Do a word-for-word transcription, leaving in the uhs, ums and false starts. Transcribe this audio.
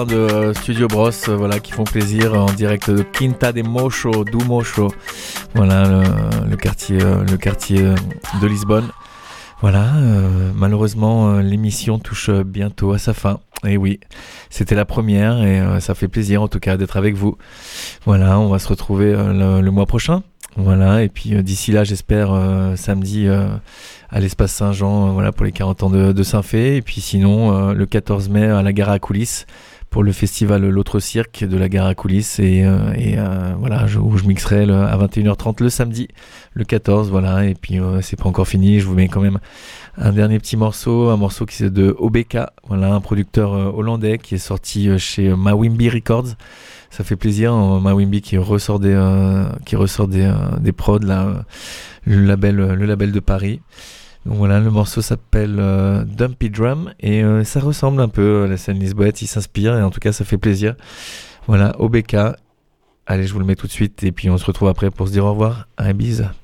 de Studio Bros, euh, voilà, qui font plaisir en direct de Quinta de Mocho, do Mocho, voilà, le, le quartier, euh, le quartier euh, de Lisbonne. Voilà, euh, malheureusement, euh, l'émission touche bientôt à sa fin. Et oui, c'était la première et euh, ça fait plaisir en tout cas d'être avec vous. Voilà, on va se retrouver euh, le, le mois prochain. Voilà, et puis euh, d'ici là, j'espère euh, samedi euh, à l'espace Saint-Jean, euh, voilà, pour les quarante ans de, de Saint-Fé. Et puis sinon, euh, le quatorze mai à la Gare à Coulisses pour le festival L'Autre Cirque de la Gare à Coulisses. Et, euh, et euh, voilà, je, où je mixerai le, à vingt et une heures trente le samedi, le quatorze. Voilà, et puis euh, c'est pas encore fini. Je vous mets quand même un dernier petit morceau, un morceau qui c'est de O B K, voilà, un producteur euh, hollandais qui est sorti euh, chez euh, Mawimbi Records. Ça fait plaisir, hein, Mawimbi qui ressort des, euh, qui ressort des, euh, des prods, là, euh, le label, le label de Paris. Donc voilà, le morceau s'appelle euh, Dumpy Drum et euh, ça ressemble un peu à la scène lisboète, il s'inspire et en tout cas ça fait plaisir. Voilà, O B K. Allez, je vous le mets tout de suite et puis on se retrouve après pour se dire au revoir. Un bise.